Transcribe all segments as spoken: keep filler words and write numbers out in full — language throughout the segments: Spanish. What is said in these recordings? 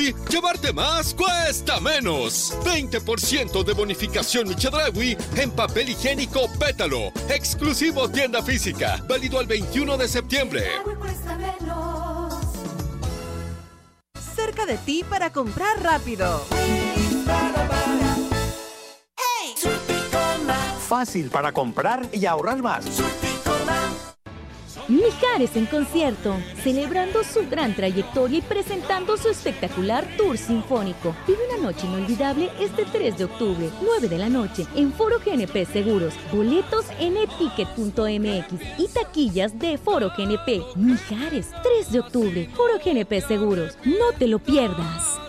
Chedraui, llevarte más cuesta menos. veinte por ciento de bonificación Mi Chedraui en papel higiénico Pétalo. Exclusivo tienda física. Válido al veintiuno de septiembre. Cerca de ti para comprar rápido. Fácil para comprar y ahorrar más. Mijares en concierto, celebrando su gran trayectoria y presentando su espectacular tour sinfónico. Vive una noche inolvidable este tres de octubre, nueve de la noche, en Foro G N P Seguros. Boletos en eticket punto m x y taquillas de Foro G N P. Mijares, tres de octubre, Foro G N P Seguros. No te lo pierdas.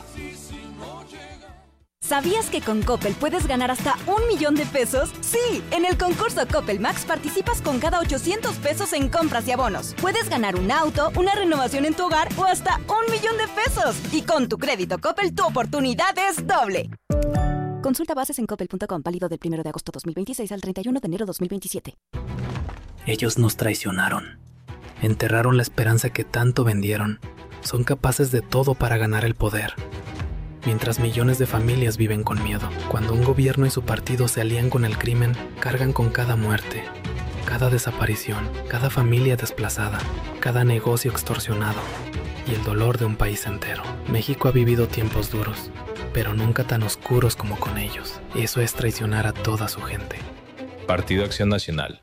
¿Sabías que con Coppel puedes ganar hasta un millón de pesos? Sí, en el concurso Coppel Max participas con cada ochocientos pesos en compras y abonos. Puedes ganar un auto, una renovación en tu hogar o hasta un millón de pesos. Y con tu crédito Coppel, tu oportunidad es doble. Consulta bases en coppel punto com, válido del primero de agosto dos mil veintiséis al treinta y uno de enero dos mil veintisiete. Ellos nos traicionaron. Enterraron la esperanza que tanto vendieron. Son capaces de todo para ganar el poder. Mientras millones de familias viven con miedo, cuando un gobierno y su partido se alían con el crimen, cargan con cada muerte, cada desaparición, cada familia desplazada, cada negocio extorsionado y el dolor de un país entero. México ha vivido tiempos duros, pero nunca tan oscuros como con ellos. Eso es traicionar a toda su gente. Partido Acción Nacional.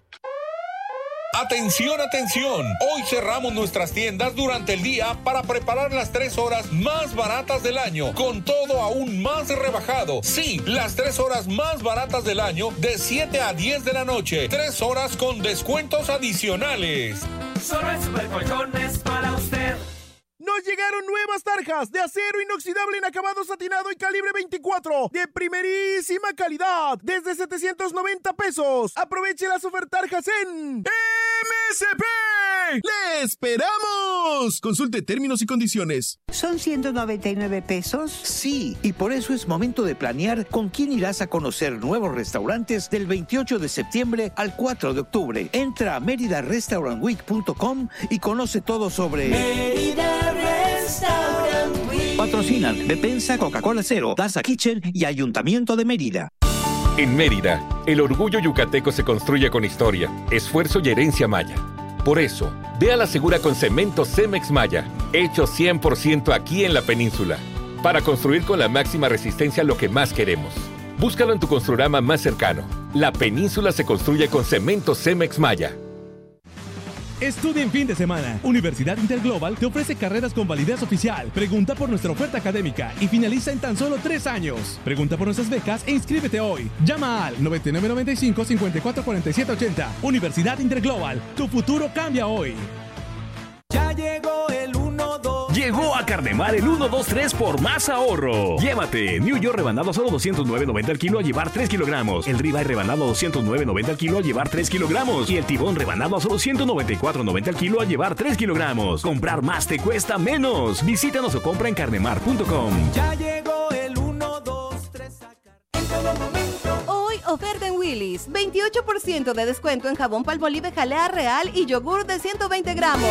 Atención, atención. Hoy cerramos nuestras tiendas durante el día para preparar las tres horas más baratas del año, con todo aún más rebajado. Sí, las tres horas más baratas del año de siete a diez de la noche. Tres horas con descuentos adicionales. Solo en Supercolchones para usted. Nos llegaron nuevas tarjas de acero inoxidable en acabado satinado y calibre veinticuatro de primerísima calidad desde setecientos noventa pesos. Aproveche las ofertarjas en M S P. ¡Le esperamos! Consulte términos y condiciones. ¿Son ciento noventa y nueve pesos? Sí, y por eso es momento de planear con quién irás a conocer nuevos restaurantes del veintiocho de septiembre al cuatro de octubre. Entra a mérida restaurant week punto com y conoce todo sobre Mérida Restaurant Week. Patrocinan Bepensa, Coca-Cola Cero, Daza Kitchen y Ayuntamiento de Mérida. En Mérida, el orgullo yucateco se construye con historia, esfuerzo y herencia maya. Por eso, ve a la segura con cemento Cemex Maya, hecho cien por ciento aquí en la península, para construir con la máxima resistencia lo que más queremos. Búscalo en tu Construrama más cercano. La península se construye con cemento Cemex Maya. Estudia en fin de semana. Universidad Interglobal te ofrece carreras con validez oficial. Pregunta por nuestra oferta académica y finaliza en tan solo tres años. Pregunta por nuestras becas e inscríbete hoy. Llama al noventa y nueve noventa y cinco, cincuenta y cuatro cuarenta y siete ochenta. Universidad Interglobal. Tu futuro cambia hoy. Ya llegó el uno dos. Llegó a Carnemar el uno dos tres por más ahorro. Llévate New York rebanado a solo doscientos nueve noventa al kilo a llevar tres kilogramos. El ribeye rebanado a doscientos nueve noventa al kilo a llevar tres kilogramos. Y el tibón rebanado a solo ciento noventa y cuatro noventa al kilo a llevar tres kilogramos. Comprar más te cuesta menos. Visítanos o compra en carnemar punto com. Ya llegó el uno dos tres a En todo momento. Hoy oferta en Willy's. veintiocho por ciento de descuento en jabón Palmolive Jalea Real y yogur de ciento veinte gramos.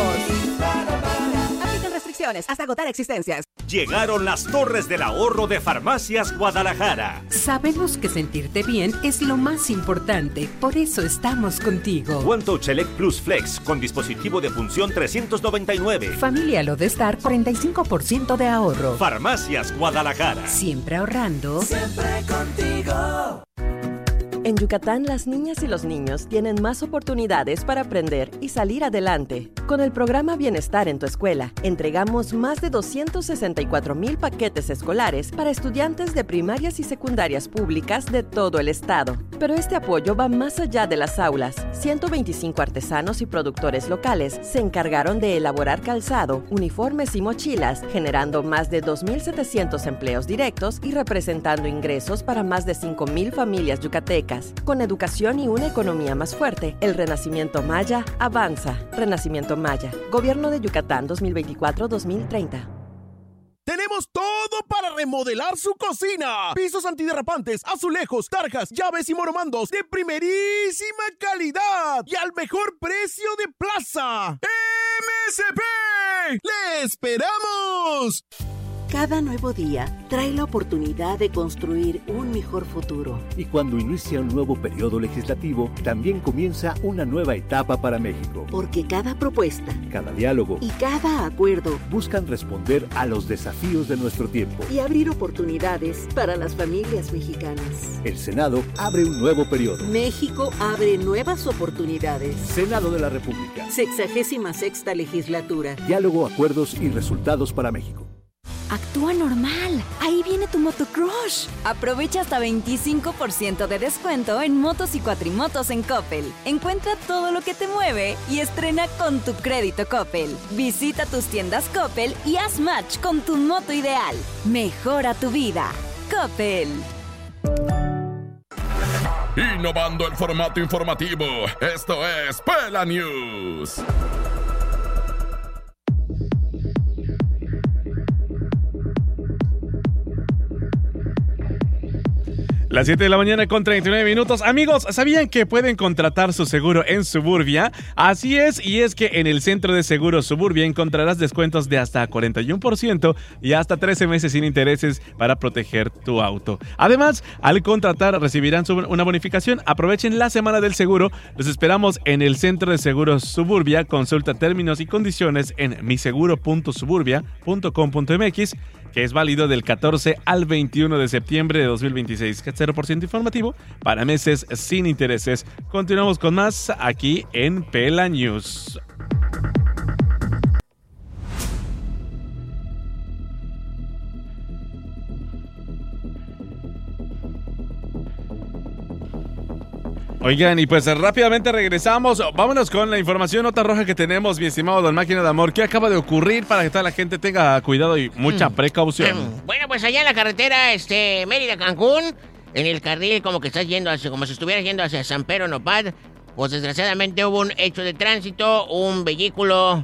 Aplican restricciones hasta agotar existencias. Llegaron las Torres del Ahorro de Farmacias Guadalajara. Sabemos que sentirte bien es lo más importante, por eso estamos contigo. One Touch Select Plus Flex con dispositivo de función trescientos noventa y nueve. Familia Lodestar, cuarenta y cinco por ciento de ahorro. Farmacias Guadalajara. Siempre ahorrando. Siempre contigo. En Yucatán, las niñas y los niños tienen más oportunidades para aprender y salir adelante. Con el programa Bienestar en tu Escuela, entregamos más de doscientos sesenta y cuatro mil paquetes escolares para estudiantes de primarias y secundarias públicas de todo el estado. Pero este apoyo va más allá de las aulas. ciento veinticinco artesanos y productores locales se encargaron de elaborar calzado, uniformes y mochilas, generando más de dos mil setecientos empleos directos y representando ingresos para más de cinco mil familias yucatecas. Con educación y una economía más fuerte, el Renacimiento Maya avanza. Renacimiento Maya. Gobierno de Yucatán dos mil veinticuatro a dos mil treinta. Tenemos todo para remodelar su cocina. Pisos antiderrapantes, azulejos, tarjas, llaves y moromandos de primerísima calidad y al mejor precio de plaza. M S P. ¡Le esperamos! Cada nuevo día trae la oportunidad de construir un mejor futuro. Y cuando inicia un nuevo periodo legislativo, también comienza una nueva etapa para México. Porque cada propuesta, cada diálogo y cada acuerdo buscan responder a los desafíos de nuestro tiempo y abrir oportunidades para las familias mexicanas. El Senado abre un nuevo periodo. México abre nuevas oportunidades. Senado de la República. Sexagésima sexta legislatura. Diálogo, acuerdos y resultados para México. Actúa normal. Ahí viene tu motocrush. Aprovecha hasta veinticinco por ciento de descuento en motos y cuatrimotos en Coppel. Encuentra todo lo que te mueve y estrena con tu crédito Coppel. Visita tus tiendas Coppel y haz match con tu moto ideal. Mejora tu vida. Coppel. Innovando el formato informativo. Esto es Pela News. Las siete de la mañana con treinta y nueve minutos. Amigos, ¿sabían que pueden contratar su seguro en Suburbia? Así es, y es que en el Centro de Seguros Suburbia encontrarás descuentos de hasta cuarenta y uno por ciento y hasta trece meses sin intereses para proteger tu auto. Además, al contratar recibirán una bonificación. Aprovechen la semana del seguro. Los esperamos en el Centro de Seguros Suburbia. Consulta términos y condiciones en miseguro punto suburbia punto com punto m x, que es válido del catorce al veintiuno de septiembre de dos mil veintiséis. cero por ciento informativo para meses sin intereses. Continuamos con más aquí en Pela News. Oigan, y pues rápidamente regresamos. Vámonos con la información nota roja que tenemos, mi estimado don Máquina de Amor. ¿Qué acaba de ocurrir para que toda la gente tenga cuidado y mucha precaución? Bueno, pues allá en la carretera este Mérida-Cancún, en el carril como que estás yendo hacia, como si estuvieras yendo hacia San Pedro Nopal, pues desgraciadamente hubo un hecho de tránsito. Un vehículo,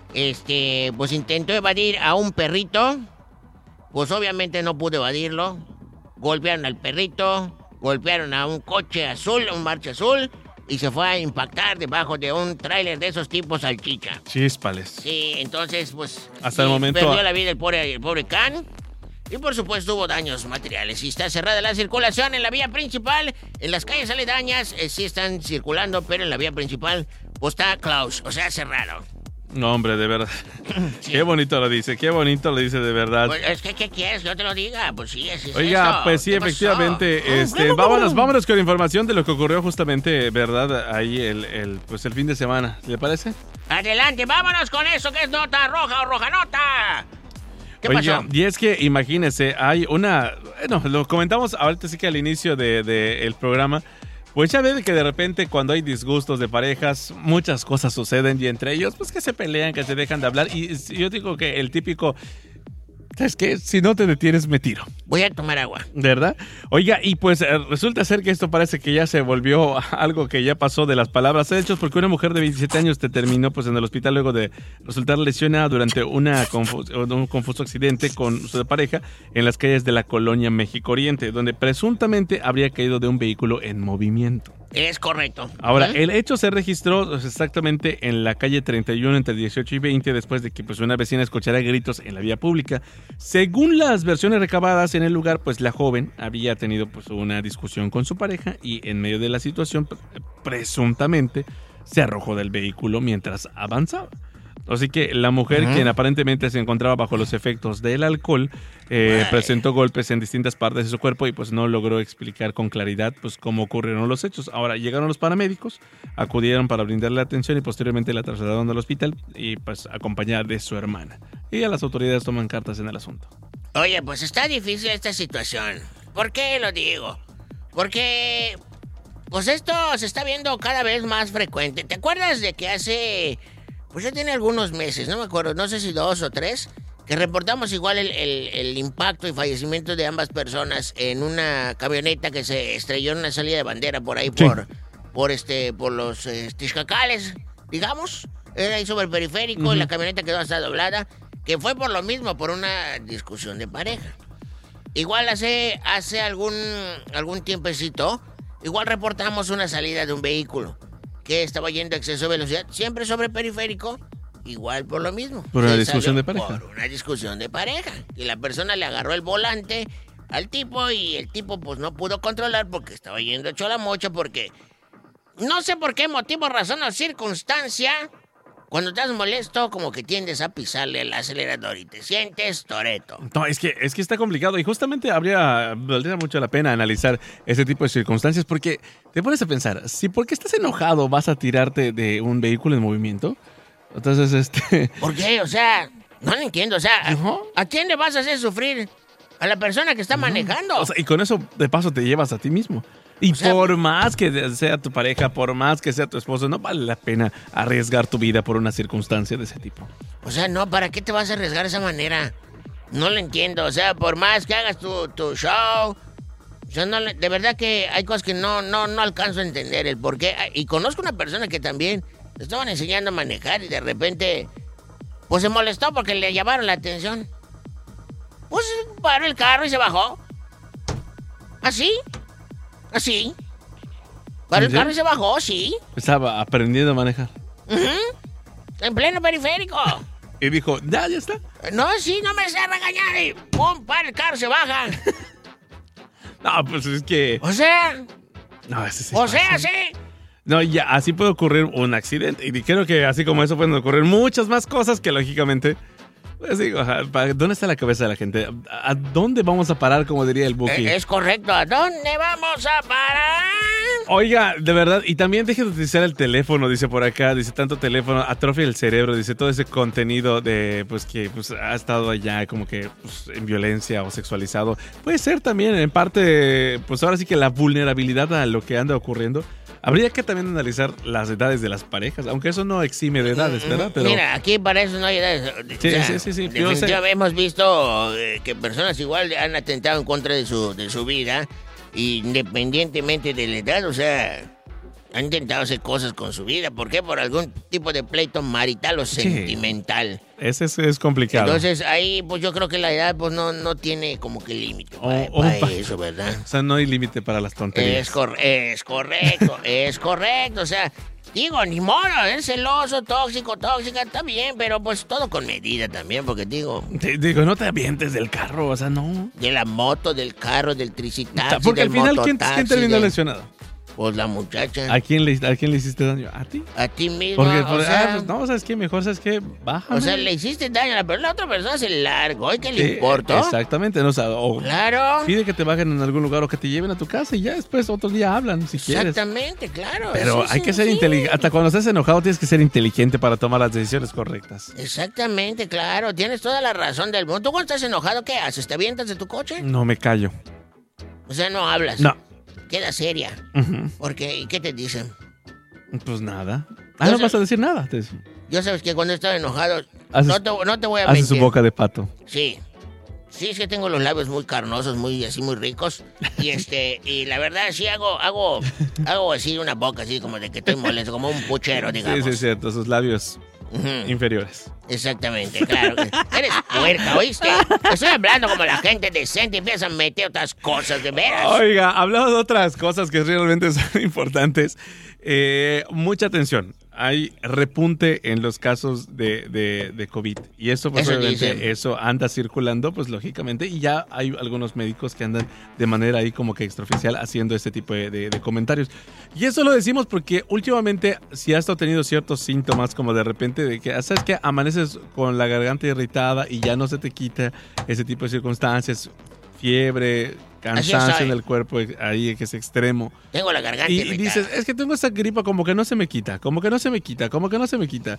este, pues intentó evadir a un perrito. Pues obviamente no pudo evadirlo. Golpearon al perrito. Golpearon a un coche azul, un marcha azul, y se fue a impactar debajo de un tráiler de esos tipos salchicha. Chíspales. Sí, entonces, pues... Hasta sí, el momento... perdió la vida el pobre, el pobre can. Y por supuesto hubo daños materiales. Y está cerrada la circulación en la vía principal. En las calles aledañas eh, sí están circulando, pero en la vía principal pues está close, o sea, cerrado. No, hombre, de verdad. Sí. Qué bonito lo dice, qué bonito lo dice de verdad. Pues es que, ¿qué quieres que yo te lo diga? Pues sí, así es. Oiga, eso. pues sí, efectivamente. Este, vámonos, vámonos con información de lo que ocurrió justamente, ¿verdad? Ahí el, el, pues el fin de semana. ¿Le parece? Adelante, vámonos con eso que es nota roja o roja nota. ¿Qué Oiga, pasó? Y es que imagínese, hay una... Bueno, lo comentamos ahorita sí que al inicio del de, de programa. Pues ya ven que de repente cuando hay disgustos de parejas, muchas cosas suceden y entre ellos, pues que se pelean, que se dejan de hablar. Y yo digo que el típico, ¿sabes qué? Si no te detienes, me tiro. Voy a tomar agua. ¿Verdad? Oiga, y pues eh, resulta ser que esto parece que ya se volvió algo que ya pasó de las palabras a hechos, porque una mujer de veintisiete años te terminó pues en el hospital luego de resultar lesionada durante una confus- un confuso accidente con su pareja en las calles de la colonia México Oriente, donde presuntamente habría caído de un vehículo en movimiento. Es correcto. Ahora, ¿Eh? el hecho se registró exactamente en la calle treinta y uno entre dieciocho y veinte después de que pues, una vecina escuchara gritos en la vía pública. Según las versiones recabadas en el lugar, pues la joven había tenido pues, una discusión con su pareja y en medio de la situación, presuntamente, se arrojó del vehículo mientras avanzaba. Así que la mujer, uh-huh. quien aparentemente se encontraba bajo los efectos del alcohol, eh, presentó golpes en distintas partes de su cuerpo y pues no logró explicar con claridad pues cómo ocurrieron los hechos. Ahora llegaron los paramédicos, acudieron para brindarle atención y posteriormente la trasladaron al hospital y pues acompañada de su hermana. Y ya las autoridades toman cartas en el asunto. Oye, pues está difícil esta situación. ¿Por qué lo digo? Porque pues esto se está viendo cada vez más frecuente. ¿Te acuerdas de que hace... Pues ya tiene algunos meses, no me acuerdo, no sé si dos o tres, que reportamos igual el, el, el impacto y fallecimiento de ambas personas en una camioneta que se estrelló en una salida de bandera por ahí, sí. por, por este, por los eh, Tixcacales, digamos. Era ahí sobre el periférico, uh-huh. y la camioneta quedó hasta doblada, que fue por lo mismo, por una discusión de pareja. Igual hace, hace algún, algún tiempecito, igual reportamos una salida de un vehículo que estaba yendo a exceso de velocidad, siempre sobre periférico, igual por lo mismo. Por una Se discusión salió de pareja. Por una discusión de pareja. Y la persona le agarró el volante al tipo y el tipo pues no pudo controlar porque estaba yendo hecho la mocha porque no sé por qué motivo, razón o circunstancia, cuando estás molesto como que tiendes a pisarle el acelerador y te sientes Toretto. No, es que, es que está complicado y justamente habría, valdría mucho la pena analizar ese tipo de circunstancias porque te pones a pensar, si porque estás enojado vas a tirarte de un vehículo en movimiento, entonces este... ¿Por qué? O sea, no lo entiendo, o sea, ¿a, ¿a quién le vas a hacer sufrir? A la persona que está manejando. O sea, y con eso de paso te llevas a ti mismo. Y o sea, por más que sea tu pareja, por más que sea tu esposo, no vale la pena arriesgar tu vida por una circunstancia de ese tipo. O sea, no, ¿para qué te vas a arriesgar de esa manera? No lo entiendo. O sea, por más que hagas tu, tu show, yo no, de verdad que hay cosas que no, no, no alcanzo a entender el por qué. Y conozco una persona que también le estaban enseñando a manejar y de repente, pues se molestó porque le llamaron la atención. Pues paró el carro y se bajó. ¿Así? ¿Así? Paró el carro y se bajó, sí. Estaba aprendiendo a manejar. Uh-huh. En pleno periférico. Y dijo, ya, ya está. No, sí, no me sé regañar. Y pum, para el carro, se baja. No, pues es que... O sea... No, ese sí O sea, pasa. sí. No, ya, así puede ocurrir un accidente. Y creo que así como eso pueden ocurrir muchas más cosas que lógicamente... Pues digo, ¿dónde está la cabeza de la gente? ¿A dónde vamos a parar, como diría el Buki? Es correcto, ¿a dónde vamos a parar? Oiga, de verdad, y también deje de utilizar el teléfono, dice por acá, dice tanto teléfono, atrofia el cerebro, dice todo ese contenido de, pues que pues, ha estado allá como que pues, en violencia o sexualizado. Puede ser también en parte, pues ahora sí que la vulnerabilidad a lo que anda ocurriendo. Habría que también analizar las edades de las parejas, aunque eso no exime de edades, ¿verdad? Pero... Mira, aquí para eso no hay edades. Sí, o sea, sí, sí, sí. Definitivamente hemos visto eh, que personas igual han atentado en contra de su, de su vida, independientemente de la edad, o sea, han intentado hacer cosas con su vida. ¿Por qué? Por algún tipo de pleito marital o Sí. sentimental. Ese es, es complicado. Entonces ahí pues yo creo que la edad pues no, no tiene como que límite O- para, o pa- eso, ¿verdad? O sea, no hay límite para las tonterías. Es, cor- es correcto, es correcto, o sea, digo, ni modo, es celoso, tóxico, tóxica, está bien, pero pues todo con medida también, porque digo... Te digo, no te avientes del carro, o sea, no. De la moto, del carro, del tricitaxi, Porque al del final, ¿quién, mototaxi, ¿quién terminó de- lesionado? Pues la muchacha. ¿A quién, le, ¿A quién le hiciste daño? ¿A ti? A ti mismo, Porque, o por- sea... ah, pues, no, ¿sabes qué? Mejor, ¿sabes qué? Bájame. O sea, le hiciste daño a la persona, la otra persona se largó, ¿y qué le Sí, importa? Exactamente, no, o sea, o Claro. pide que te bajen en algún lugar o que te lleven a tu casa y ya después otro día hablan si quieres. Exactamente, claro. Pero sí, hay sí, que ser sí. inteligente. Hasta cuando estés enojado tienes que ser inteligente para tomar las decisiones correctas. Exactamente, claro, tienes toda la razón del mundo. ¿Tú cuando estás enojado qué haces? ¿Te avientas de tu coche? No me callo. O sea, no hablas. No. Queda seria. Ujú. ¿Por qué? ¿Y qué te dicen? Pues nada. Ah, Yo no sé- vas a decir nada. Te- Yo sabes que cuando estoy enojado, Haces- no, te, no te voy a Hace mentir. su boca de pato. Sí. Sí, es que tengo los labios muy carnosos, muy así, muy ricos. Y este, y la verdad sí hago, hago, hago así una boca así como de que estoy molesto, como un puchero, digamos. Sí, sí, es cierto. Sus labios Ujú. inferiores. Exactamente, claro. Eres puerca, ¿oíste? Estoy hablando como la gente decente y empieza a meter otras cosas, de veras. Oiga, hablando de otras cosas que realmente son importantes, eh, mucha atención. Hay repunte en los casos de, de, de COVID. Y eso, pues, Eso obviamente, dicen. eso anda circulando, pues, lógicamente. Y ya hay algunos médicos que andan de manera ahí como que extraoficial haciendo este tipo de, de- de comentarios. Y eso lo decimos porque últimamente, si has tenido ciertos síntomas, como de repente de que, ¿sabes qué? Amaneces con la garganta irritada y ya no se te quita ese tipo de circunstancias, fiebre, cansancio soy. en el cuerpo, ahí que es extremo. Tengo la garganta Y, y irritada. dices, es que tengo esta gripa como que no se me quita, como que no se me quita, como que no se me quita.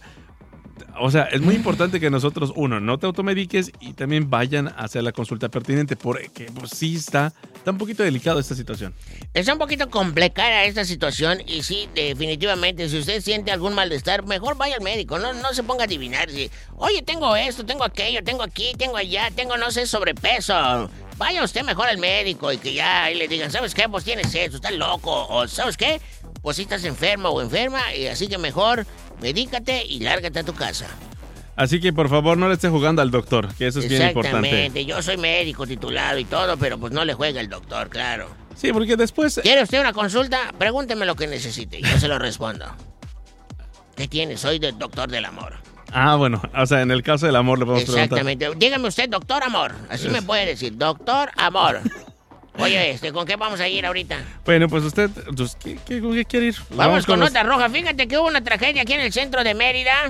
O sea, es muy importante que nosotros, uno, no te automediques y también vayan a hacer la consulta pertinente porque pues sí está, está un poquito delicado esta situación. Está un poquito complicada esta situación y sí, definitivamente, si usted siente algún malestar, mejor vaya al médico, no, no se ponga a adivinar. Si, oye, tengo esto, tengo aquello, tengo aquí, tengo allá, tengo, no sé, sobrepeso. Vaya usted mejor al médico y que ya ahí le digan, ¿sabes qué? Pues tienes esto, estás loco. O ¿sabes qué? Pues si estás enfermo o enferma, y así que mejor medícate y lárgate a tu casa. Así que por favor no le esté jugando al doctor, que eso es bien importante. Exactamente, yo soy médico titulado y todo, pero pues no le juega el doctor, claro. Sí, porque después... ¿Quiere usted una consulta? Pregúnteme lo que necesite y yo se lo respondo. ¿Qué tiene? Soy del doctor del amor. Ah, bueno, o sea, en el caso del amor le podemos preguntar. Exactamente. Dígame usted, doctor amor. Así es. Me puede decir, doctor amor. Oye, este, ¿con qué vamos a ir ahorita? Bueno, pues usted, pues, ¿qué, qué, ¿con qué quiere ir? Vamos, vamos con, con nota los... roja. Fíjate que hubo una tragedia aquí en el centro de Mérida.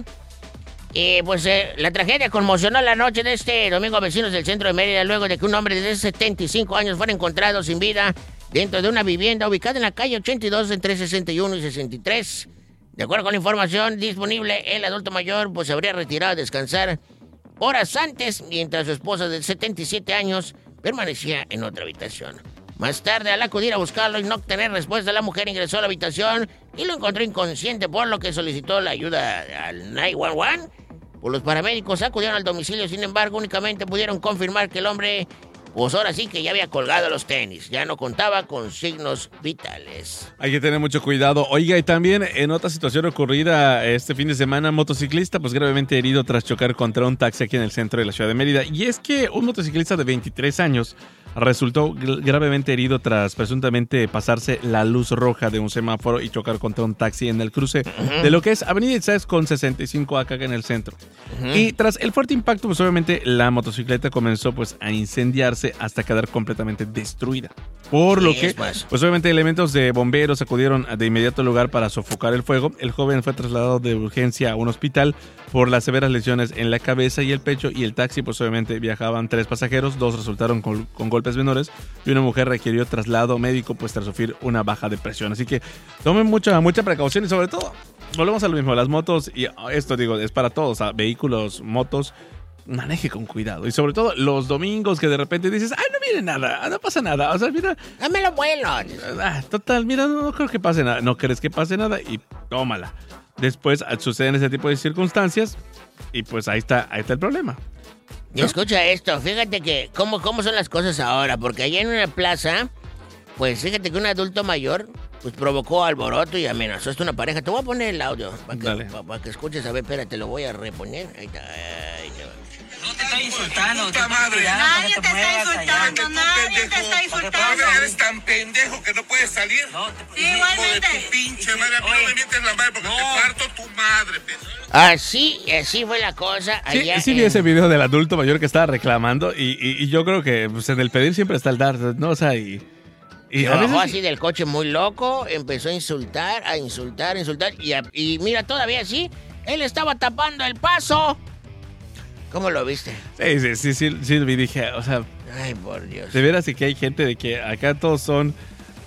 Y pues eh, la tragedia conmocionó la noche de este domingo a vecinos del centro de Mérida luego de que un hombre de setenta y cinco años fuera encontrado sin vida dentro de una vivienda ubicada en la calle ochenta y dos entre sesenta y uno y sesenta y tres. De acuerdo con la información disponible, el adulto mayor pues se habría retirado a descansar horas antes, mientras su esposa de setenta y siete años permanecía en otra habitación. Más tarde, al acudir a buscarlo y no obtener respuesta, la mujer ingresó a la habitación y lo encontró inconsciente, por lo que solicitó la ayuda al nueve uno uno. Pues los paramédicos acudieron al domicilio, sin embargo, únicamente pudieron confirmar que el hombre, pues ahora sí que ya había colgado los tenis, ya no contaba con signos vitales. Hay que tener mucho cuidado. Oiga, y también en otra situación ocurrida este fin de semana, motociclista pues gravemente herido tras chocar contra un taxi aquí en el centro de la ciudad de Mérida. Y es que un motociclista de veintitrés años resultó gravemente herido tras presuntamente pasarse la luz roja de un semáforo y chocar contra un taxi en el cruce uh-huh. de lo que es Avenida Itzáes con sesenta y cinco acá en el centro. Uh-huh. Y tras el fuerte impacto, pues obviamente la motocicleta comenzó pues a incendiarse hasta quedar completamente destruida. Por sí, lo que, pues obviamente elementos de bomberos acudieron de inmediato al lugar para sofocar el fuego. El joven fue trasladado de urgencia a un hospital por las severas lesiones en la cabeza y el pecho, y el taxi pues obviamente viajaban tres pasajeros, dos resultaron con, con golpes menores y una mujer requirió traslado médico pues tras sufrir una baja de presión. Así que tomen mucha, mucha precaución y sobre todo, volvemos a lo mismo, las motos, y esto digo, es para todos, a vehículos, motos, maneje con cuidado. Y sobre todo los domingos que de repente dices, ay, no viene nada, no pasa nada. O sea, mira, dame lo bueno. Ah, total, mira, no, no creo que pase nada. No crees que pase nada y tómala. Después suceden ese tipo de circunstancias y pues ahí está, ahí está el problema. ¿No? Y escucha esto, fíjate que cómo, cómo son las cosas ahora, porque allá en una plaza, pues fíjate que un adulto mayor pues provocó alboroto y amenazó a una pareja. Te voy a poner el audio para que, para, para que escuches. A ver, espérate, lo voy a reponer. Ahí está, ahí está. No te estoy insultando. Puta madre. Nadie te, te está insultando, nadie te está insultando. Eres tan pendejo que no puedes salir. No, te, sí, igualmente. De tu pinche madre. A mí no me mientes la madre porque no. te parto tu madre, pendejo. Así, así fue la cosa. Allá sí, sí vi en... ese video del adulto mayor que estaba reclamando y, y, y yo creo que pues, en el pedir siempre está el dar, ¿no? O sea, y... Y a bajó así del coche muy loco, empezó a insultar, a insultar, a insultar. Y, a, y mira, todavía así, él estaba tapando el paso. ¿Cómo lo viste? Sí, sí, sí, sí, sí, vi, dije, o sea... Ay, por Dios. De veras que hay gente de que acá todos son...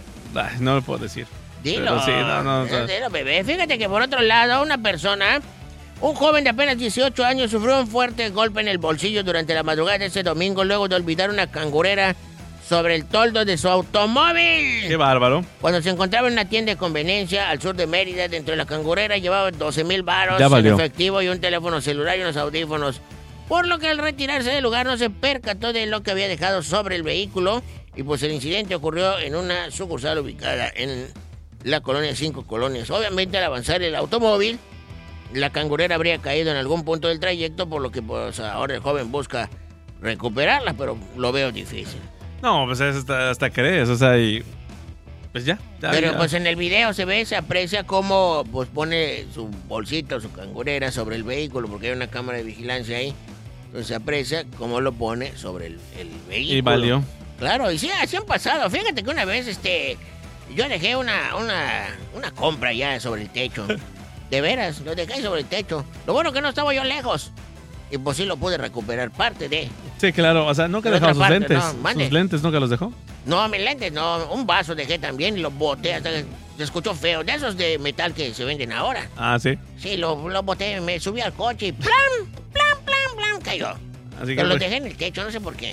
Ay, no lo puedo decir. Dilo, sí, no, no, o sea... dilo, bebé. Fíjate que por otro lado, una persona, un joven de apenas dieciocho años, sufrió un fuerte golpe en el bolsillo durante la madrugada de ese domingo, luego de olvidar una cangurera sobre el toldo de su automóvil. ¡Qué bárbaro! Cuando se encontraba en una tienda de conveniencia al sur de Mérida, dentro de la cangurera llevaba doce mil varos en efectivo y un teléfono celular y unos audífonos. Por lo que al retirarse del lugar no se percató de lo que había dejado sobre el vehículo y pues el incidente ocurrió en una sucursal ubicada en la colonia Cinco Colonias. Obviamente al avanzar el automóvil, la cangurera habría caído en algún punto del trayecto, por lo que pues ahora el joven busca recuperarla, pero lo veo difícil. No, pues hasta, hasta crees, o sea, y pues ya. ya Pero ya. pues en el video se ve, se aprecia cómo pues pone su bolsito, su cangurera sobre el vehículo, porque hay una cámara de vigilancia ahí. Entonces se aprecia cómo lo pone sobre el, el vehículo. Y valió. Claro, y sí, así han pasado. Fíjate que una vez, este, yo dejé una, una, una compra ya sobre el techo. De veras, lo dejé sobre el techo. Lo bueno que no estaba yo lejos. Y pues sí lo pude recuperar parte de... Sí, claro, o sea, nunca dejaba sus parte, lentes. No, sus lentes nunca los dejó. No, mis lentes no, un vaso dejé también y los boté hasta que se escuchó feo. De esos de metal que se venden ahora. Ah, ¿sí? Sí, lo, lo boté, me subí al coche y ¡plan! ¡plan, plan, plan! Cayó. Así que Pero los dejé en el techo, no sé por qué.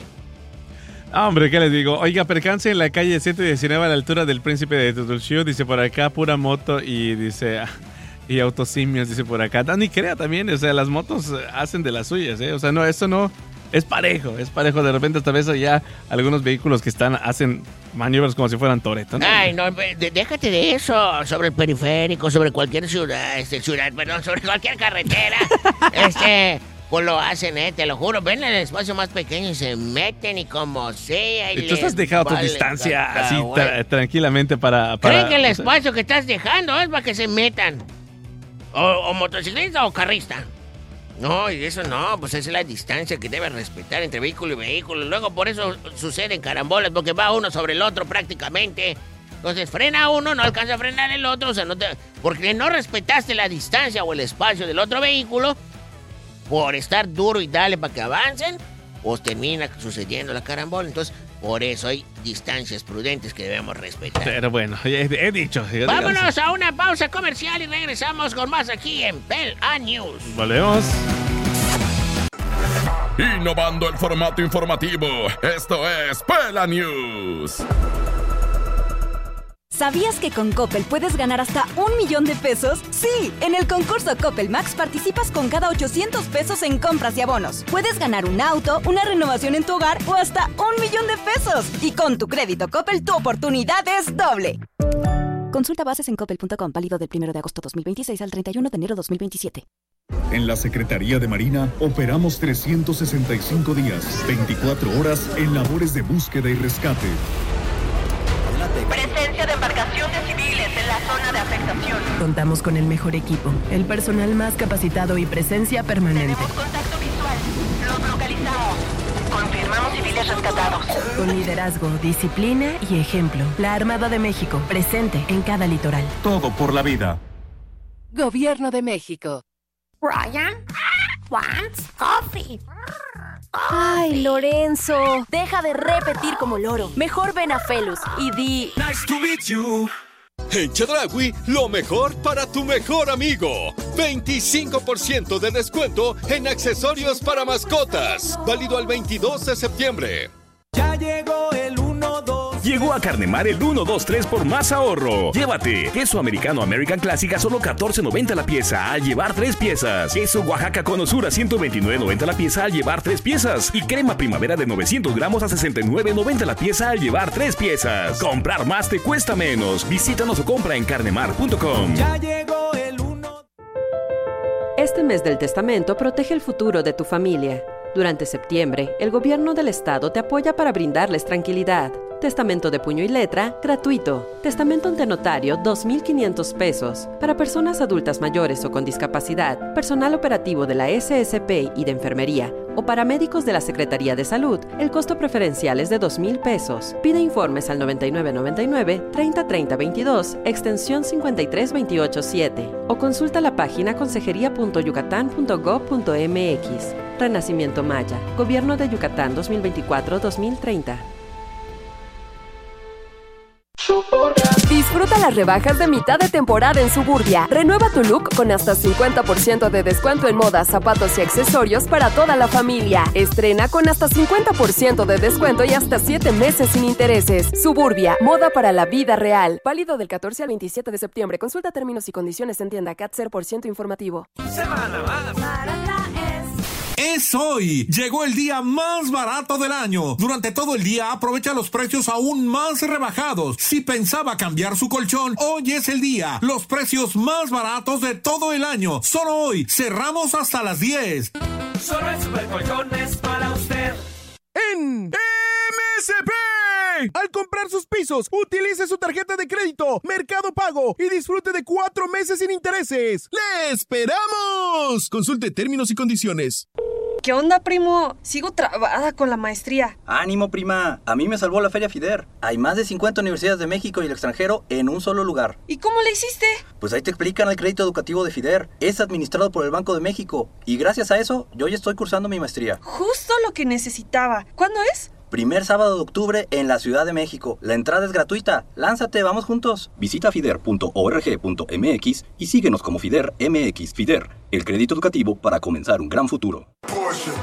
Ah, hombre, ¿qué les digo? Oiga, percance en la calle ciento diecinueve a la altura del Príncipe de Tutulxiu, dice por acá, pura moto y dice... Y autosimios, dice por acá. Dani crea también, o sea, las motos hacen de las suyas, ¿eh? O sea, no, eso no... Es parejo, es parejo. De repente esta vez ya algunos vehículos que están hacen maniobras como si fueran Toretto, ¿no? Ay, no, de, déjate de eso. Sobre el periférico, sobre cualquier ciudad, este, ciudad, perdón, sobre cualquier carretera. este... Pues lo hacen, eh, te lo juro. Ven el espacio más pequeño y se meten y como sea. Y, y tú estás dejando vale tu distancia así tra tranquilamente para, para... ¿Creen que el espacio que estás dejando es para que se metan? O, o motociclista o carrista. No, y eso no, pues esa es la distancia que debe respetar entre vehículo y vehículo. Luego por eso suceden carambolas, porque va uno sobre el otro prácticamente. Entonces frena uno, no alcanza a frenar el otro, o sea, no te, porque no respetaste la distancia o el espacio del otro vehículo, por estar duro y dale para que avancen, pues termina sucediendo la carambola. Entonces, por eso hay distancias prudentes que debemos respetar. Pero bueno, he, he dicho. Vámonos a una pausa comercial y regresamos con más aquí en Pela News. Volvemos. Innovando el formato informativo, esto es Pela News. ¿Sabías que con Coppel puedes ganar hasta un millón de pesos? Sí, en el concurso Coppel Max participas con cada ochocientos pesos en compras y abonos. Puedes ganar un auto, una renovación en tu hogar o hasta un millón de pesos. Y con tu crédito Coppel, tu oportunidad es doble. Consulta bases en coppel punto com, válido del primero de agosto dos mil veintiséis al treinta y uno de enero dos mil veintisiete. En la Secretaría de Marina operamos trescientos sesenta y cinco días, veinticuatro horas en labores de búsqueda y rescate. Presencia de embarcaciones civiles en la zona de afectación. Contamos con el mejor equipo, el personal más capacitado y presencia permanente. Tenemos contacto visual. Los localizamos. Confirmamos civiles rescatados. Con liderazgo, disciplina y ejemplo. La Armada de México, presente en cada litoral. Todo por la vida. Gobierno de México. Ryan wants coffee. Ay, Lorenzo, deja de repetir como loro. Mejor ven a Felus y di... Nice to meet you. En Chedraui, lo mejor para tu mejor amigo. veinticinco por ciento de descuento en accesorios para mascotas. Válido al veintidós de septiembre. Ya llegó el uno dos. Llegó a Carnemar el uno dos tres por más ahorro. Llévate queso americano American Classic a solo catorce noventa la pieza al llevar tres piezas. Queso Oaxaca Conosura ciento veintinueve noventa la pieza al llevar tres piezas. Y crema primavera de novecientos gramos a sesenta y nueve noventa la pieza al llevar tres piezas. Comprar más te cuesta menos. Visítanos o compra en carnemar punto com. Ya llegó el uno. Este mes del testamento protege el futuro de tu familia. Durante septiembre, el gobierno del estado te apoya para brindarles tranquilidad. Testamento de puño y letra, gratuito. Testamento ante notario, dos mil quinientos pesos. Para personas adultas mayores o con discapacidad, personal operativo de la S S P y de enfermería, o paramédicos de la Secretaría de Salud, el costo preferencial es de dos mil pesos. Pide informes al noventa y nueve noventa y nueve, treinta treinta veintidós, extensión cincuenta y tres veintiocho siete. O consulta la página consejería punto yucatán punto gob punto m x. Renacimiento Maya. Gobierno de Yucatán dos mil veinticuatro a dos mil treinta. Disfruta las rebajas de mitad de temporada en Suburbia. Renueva tu look con hasta cincuenta por ciento de descuento en moda, zapatos y accesorios para toda la familia. Estrena con hasta cincuenta por ciento de descuento y hasta siete meses sin intereses. Suburbia, moda para la vida real. Válido del catorce al veintisiete de septiembre. Consulta términos y condiciones en tienda C A T cero por ciento informativo. Semana más barata es... Es hoy. Llegó el día más barato del año. Durante todo el día aprovecha los precios aún más rebajados. Si pensaba cambiar su colchón, hoy es el día. Los precios más baratos de todo el año. Solo hoy. Cerramos hasta las diez. Solo el Supercolchón es para usted. En M S P. Al comprar sus pisos, utilice su tarjeta de crédito Mercado Pago y disfrute de cuatro meses sin intereses. ¡Le esperamos! Consulte términos y condiciones. ¿Qué onda, primo? Sigo trabada con la maestría. ¡Ánimo, prima! A mí me salvó la Feria FIDER. Hay más de cincuenta universidades de México y el extranjero en un solo lugar. ¿Y cómo le hiciste? Pues ahí te explican el crédito educativo de FIDER. Es administrado por el Banco de México. Y gracias a eso, yo ya estoy cursando mi maestría. Justo lo que necesitaba. ¿Cuándo es? Primer sábado de octubre en la Ciudad de México. La entrada es gratuita. Lánzate, vamos juntos. Visita fider punto org punto m x y síguenos como FIDER M X. FIDER, el crédito educativo para comenzar un gran futuro.